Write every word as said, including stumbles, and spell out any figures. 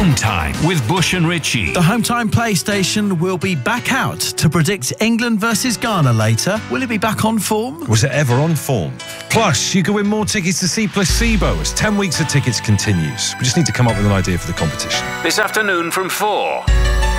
Home Time with Bush and Richie. The Home Time PlayStation will be back out to predict England versus Ghana later. Will it be back on form? Was it ever on form? Plus, you can win more tickets to see Placebo as ten weeks of tickets continues. We just need to come up with an idea for the competition. This afternoon from four.